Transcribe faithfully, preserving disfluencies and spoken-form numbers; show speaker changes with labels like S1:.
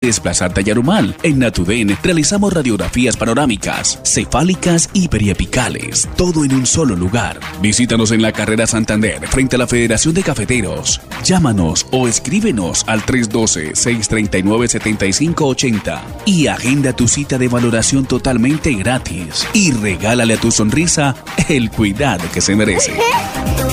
S1: desplazarte a Yarumal. En Natuden realizamos radiografías panorámicas, cefálicas y periapicales, todo en un solo lugar. Visítanos en la carrera Santander, frente a la Federación de Cafeteros. Llámanos o escríbenos al tres uno dos, seis tres nueve, siete cinco ocho cero y agenda tu cita de valoración totalmente gratis. Y regálale a tu sonrisa el cuidado que se merece.